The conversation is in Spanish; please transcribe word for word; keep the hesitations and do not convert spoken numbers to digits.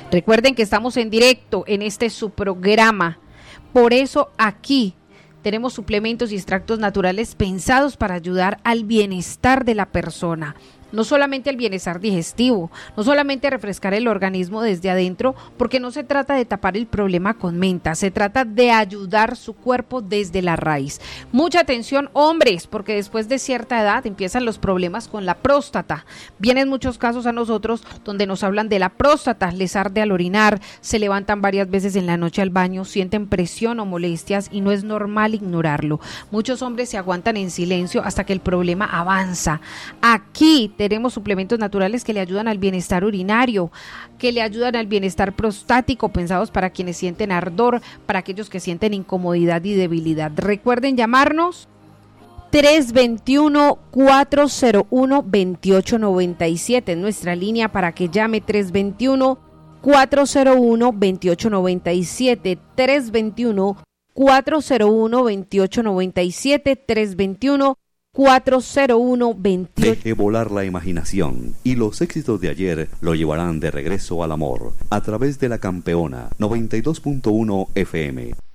Recuerden que estamos en directo en este su programa. Por eso aquí tenemos suplementos y extractos naturales pensados para ayudar al bienestar de la persona. No solamente el bienestar digestivo, no solamente refrescar el organismo desde adentro, porque no se trata de tapar el problema con menta, se trata de ayudar su cuerpo desde la raíz. Mucha atención, hombres, porque después de cierta edad empiezan los problemas con la próstata. Vienen muchos casos a nosotros donde nos hablan de la próstata, les arde al orinar, se levantan varias veces en la noche al baño, sienten presión o molestias y no es normal ignorarlo. Muchos hombres se aguantan en silencio hasta que el problema avanza. Aquí tenemos suplementos naturales que le ayudan al bienestar urinario, que le ayudan al bienestar prostático, pensados para quienes sienten ardor, para aquellos que sienten incomodidad y debilidad. Recuerden llamarnos tres dos uno, cuatro cero uno, dos ocho nueve siete, en nuestra línea para que llame tres dos uno, cuatro cero uno, dos ocho nueve siete, tres dos uno, cuatro cero uno, dos ocho nueve siete, tres dos uno, cuatro cero uno, dos ocho. Deje volar la imaginación y los éxitos de ayer lo llevarán de regreso al amor a través de la Campeona noventa y dos punto uno F M.